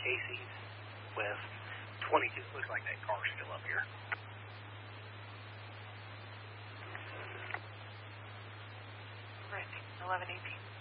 Casey's West 22. Looks like that car's still up here. Rick, 1118.